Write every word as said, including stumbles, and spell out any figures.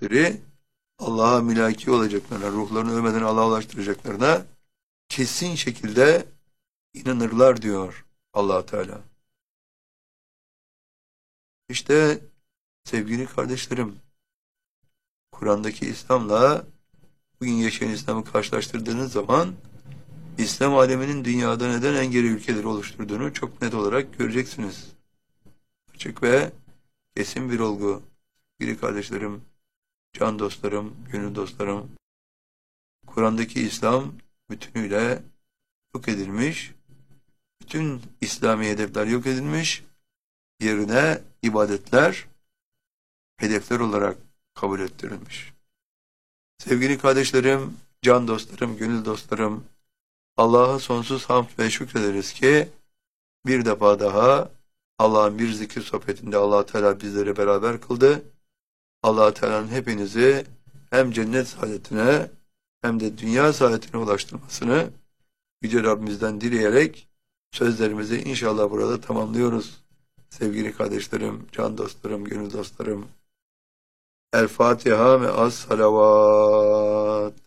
müşrikleri Allah'a mülaki olacaklarına, ruhlarını övmeden Allah'a ulaştıracaklarına kesin şekilde inanırlar diyor Allah Teala. İşte sevgili kardeşlerim, Kur'an'daki İslam'la bugün yaşayan İslam'ı karşılaştırdığınız zaman İslam aleminin dünyada neden en geri ülkeleri oluşturduğunu çok net olarak göreceksiniz. Açık ve kesin bir olgu. Sevgili kardeşlerim, can dostlarım, gönül dostlarım, Kur'an'daki İslam bütünüyle yok edilmiş, bütün İslami hedefler yok edilmiş, yerine ibadetler hedefler olarak kabul ettirilmiş. Sevgili kardeşlerim, can dostlarım, gönül dostlarım, Allah'a sonsuz hamd ve şükrederiz ki bir defa daha Allah'ın bir zikir sohbetinde Allah Teala bizleri beraber kıldı. Allah Teala'nın hepinizi hem cennet saadetine hem de dünya saadetine ulaştırmasını Yüce Rabbimizden dileyerek sözlerimizi inşallah burada tamamlıyoruz. Sevgili kardeşlerim, can dostlarım, gönül dostlarım. El Fatiha ve as salavat.